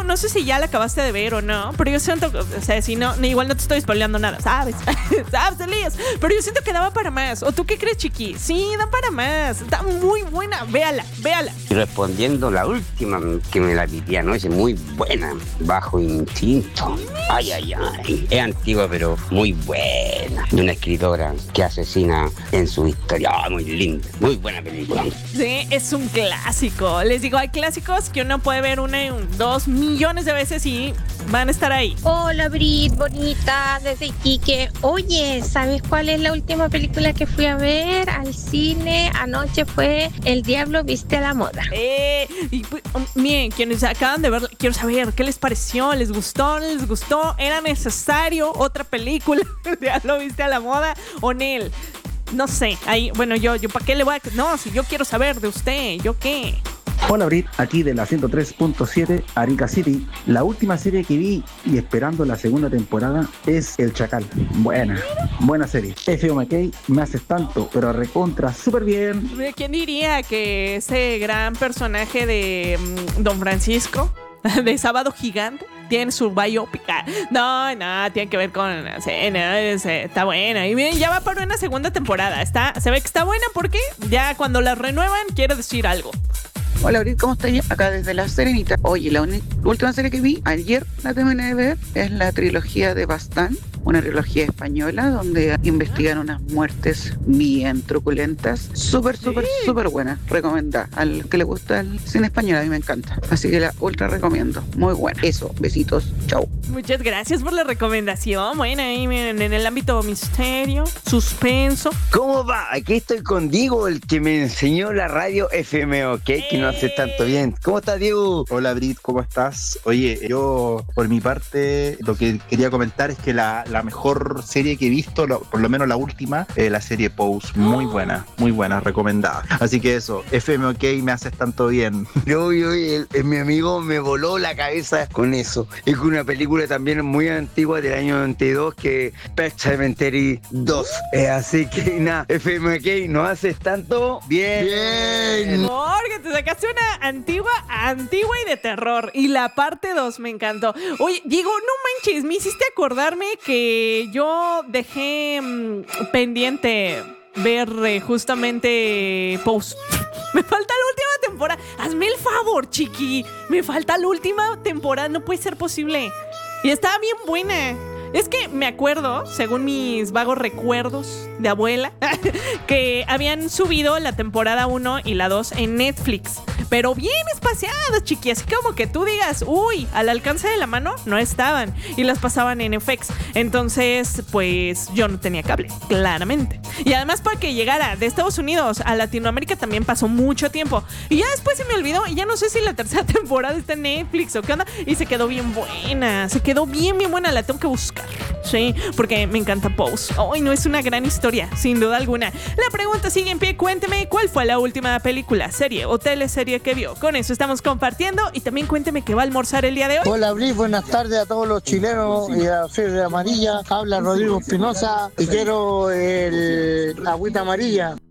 no sé si ya la acabaste de ver o no, pero yo siento, o sea, si no, igual no te estoy spoileando nada, ¿sabes? ¿Sabes, Elías? Pero yo siento que daba para más. ¿O tú qué crees, Chiqui? Sí, da para más. Está muy buena. Véala. Y respondiendo la última que me la pidí anoche, muy buena, Bajo Instinto. Ay. Es antigua, pero muy buena. De una escritora que asesina en su historia. Muy linda. Muy buena película. Sí, es un clásico. Les digo, hay clásicos que uno puede ver 2 millones de veces y van a estar ahí. Hola, Brit, bonita, desde Iquique. Oye, ¿sabes cuál es la última película que fui a ver al cine? Anoche fue El Diablo Viste a la Moda. Miren, quienes acaban de ver, quiero saber, ¿qué les pareció? ¿Les gustó? ¿No les gustó? ¿Era necesario otra película? ¿El Diablo Viste a la Moda? ¿O Nel? No sé, ahí, bueno, yo ¿para qué le voy a...? No, si yo quiero saber de usted, ¿yo qué? Hola Brit, aquí de la 103.7 Arica City. La última serie que vi y esperando la segunda temporada es El Chacal. Buena serie. F.O. McKay, me haces tanto, pero recontra súper bien. ¿Quién diría que ese gran personaje de Don Francisco, de Sábado Gigante, tiene su biopic? No, tiene que ver con... está buena. Y bien, ya va para una segunda temporada. Se ve que está buena porque ya cuando la renuevan quiere decir algo. Hola, Brit, ¿cómo estás? Acá desde La Serenita. Oye, la última serie que vi, ayer la terminé de ver, es la trilogía de Bastán, una trilogía española donde investigan unas muertes bien truculentas. Súper buena, recomendada. Al que le gusta el cine español, a mí me encanta. Así que la ultra recomiendo. Muy buena. Eso, besitos, chau. Muchas gracias por la recomendación. Bueno, ahí en el ámbito misterio, suspenso. ¿Cómo va? Aquí estoy con Diego, el que me enseñó la radio FM, ¿ok? Que no hace tanto bien. ¿Cómo estás, Diego? Hola Brit, ¿cómo estás? Oye, yo por mi parte lo que quería comentar es que la mejor serie que he visto, por lo menos la última, la serie Pose, muy buena, recomendada. Así que eso, FM OK, me haces tanto bien. Yo, mi amigo me voló la cabeza con eso. Es una película también muy antigua del año 92 que Pet Sematary 2. Así que nada, FM OK, ¿no haces tanto? Bien. Porque te sacaste una antigua y de terror. Y la parte 2 me encantó. Oye, Diego, no manches, me hiciste acordarme que yo dejé pendiente ver justamente Pose. Me falta la última temporada. Hazme el favor, Chiqui. Me falta la última temporada. No puede ser posible. Y estaba bien buena. Es que me acuerdo, según mis vagos recuerdos de abuela, que habían subido la temporada 1 y la 2 en Netflix. Pero bien espaciadas, Chiqui. Así como que tú digas, uy, al alcance de la mano, no estaban. Y las pasaban en FX. Entonces, pues, yo no tenía cable, claramente. Y además, para que llegara de Estados Unidos a Latinoamérica también pasó mucho tiempo. Y ya después se me olvidó. Y ya no sé si la tercera temporada está en Netflix o qué onda. Y se quedó bien buena. Se quedó bien buena. La tengo que buscar. Sí, porque me encanta Pose. Ay, no, es una gran historia, sin duda alguna. La pregunta sigue en pie. Cuénteme cuál fue la última película, serie o teleserie que vio. Con eso estamos compartiendo. Y también cuénteme qué va a almorzar el día de hoy. Hola, Bri, buenas tardes a todos los chilenos y a Fiebre Amarilla. Habla Rodrigo Espinosa y quiero el agüita amarilla.